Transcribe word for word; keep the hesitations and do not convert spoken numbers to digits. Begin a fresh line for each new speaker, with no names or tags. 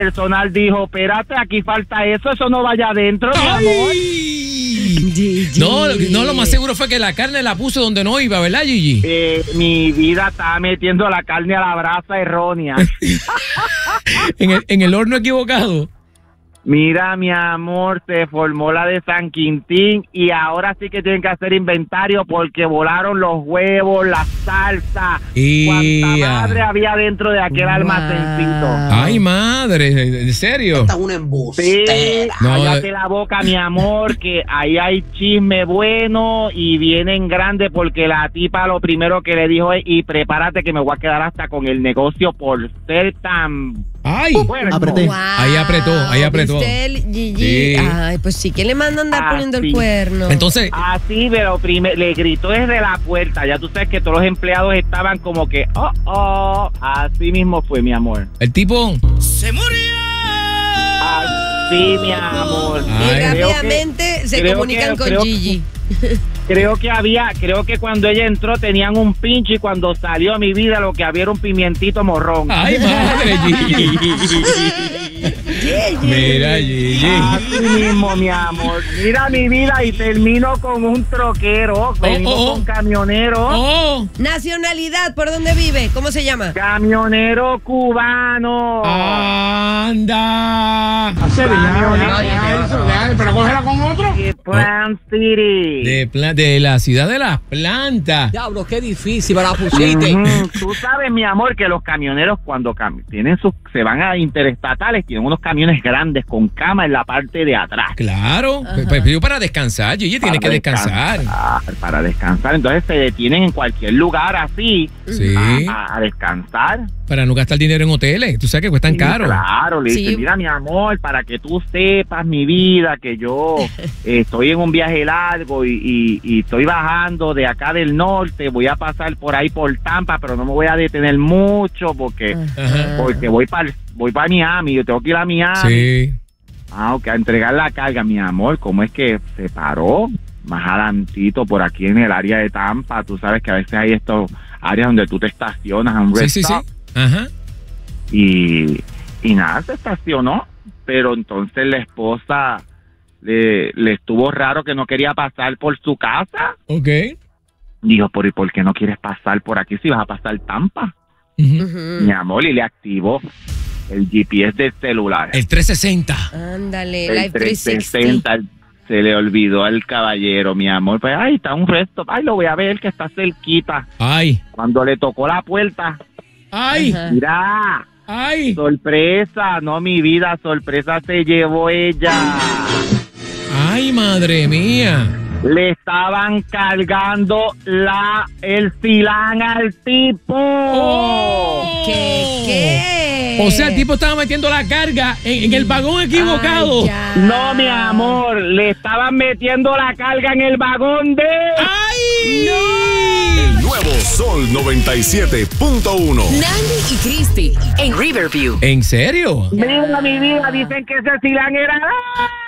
personal dijo, espérate, aquí falta eso, eso no vaya adentro, mi amor.
Gigi.
No, no, lo más seguro fue que la carne la puso donde no iba, ¿verdad, Gigi?
Eh, mi vida estaba metiendo la carne a la brasa errónea.
en, el, en el horno equivocado.
Mira, mi amor, se formó la de San Quintín y ahora sí que tienen que hacer inventario porque volaron los huevos, la salsa,
Y...
cuánta madre había dentro de aquel
wow.
almacencito.
Ay, madre, ¿en serio?
Esta es una embustera.
Sí,
No,
cállate
eh.
la boca, mi amor, que ahí hay chisme bueno y vienen grandes porque la tipa lo primero que le dijo es, y prepárate que me voy a quedar hasta con el negocio por ser tan...
Ay,
bueno.
Apreté.
Wow.
Ahí apretó, ahí apretó.
¿Viste el Gigi?
Sí.
Ay, pues sí, que le manda a andar
Ah,
poniendo
sí.
el cuerno.
entonces,
Así, pero prime- le gritó desde la puerta. Ya tú sabes que todos los empleados estaban como que, oh, oh. Así mismo fue, mi amor.
el tipo...
¡Se murió!
Así, mi amor.
Y
Ay.
Creo que-
rápidamente se
creo
comunican
que-
con
creo-
Gigi.
Creo que había, creo que cuando ella entró tenían un pinche y cuando salió a mi vida lo que había era un pimientito morrón.
Ay, madre, Gigi. Mira, Gigi.
Así mismo, mi amor. Mira mi vida y termino con un troquero, venimos
oh, oh.
con camionero.
Oh,
Nacionalidad, ¿por dónde vive? ¿Cómo se llama?
Camionero cubano.
anda.
Pero cógela con otro.
De Plant City.
De, pla- de la ciudad de las plantas.
Diablo, qué difícil me la pusiste.
Ujú. Tú sabes, mi amor, que los camioneros cuando cam- tienen sus, se van a interestatales, tienen unos camiones grandes con cama en la parte de atrás.
Claro, pero yo para descansar, Gigi tiene que
Para
descansar.
descansar, Para descansar. Entonces se detienen en cualquier lugar así
Sí,
a, a- a descansar.
para no gastar dinero en hoteles. Tú sabes que cuestan
Sí,
caro.
Claro, le
Sí.
dice, mira mi amor, para que tú sepas mi vida, que yo eh, estoy en un viaje largo y, y- y estoy bajando de acá del norte, voy a pasar por ahí por Tampa, pero no me voy a detener mucho porque,
Ajá.
porque voy para voy para Miami, yo tengo que ir a Miami.
Sí.
Ah, ok, a entregar la carga, mi amor, ¿cómo es que se paró? Más adelantito, por aquí en el área de Tampa, tú sabes que a veces hay estos áreas donde tú te estacionas a un
Sí,
rest
sí, sí.
stop.
Ajá.
Y, y nada, se estacionó, pero entonces la esposa le, le estuvo raro que no quería pasar por su casa.
Ok.
Dijo, ¿por, ¿y por qué no quieres pasar por aquí si vas a pasar Tampa?
Ujú.
Ujú.
Mi amor, y le activó el G P S del celular.
El trescientos sesenta.
Ándale,
El
Live trescientos sesenta.
se le olvidó al caballero, mi amor. Pues, ay, está un resto. Ay, lo voy a ver que está cerquita.
Ay.
Cuando le tocó la puerta,
Ay.
Ajá.
mira,
Ay.
sorpresa, no mi vida, sorpresa se llevó ella.
Ay, madre mía.
Le estaban cargando la el silán al tipo.
Oh.
¿Qué? ¿Qué?
O sea, el tipo estaba metiendo la carga en, en el vagón equivocado.
Ay, ya.
No, mi amor, le estaban metiendo la carga en el vagón de...
¡Ay!
El nuevo Sol noventa y siete punto uno.
Nandy y Cristi en Riverview.
¿En serio?
Mira mi vida, dicen que ese silán era...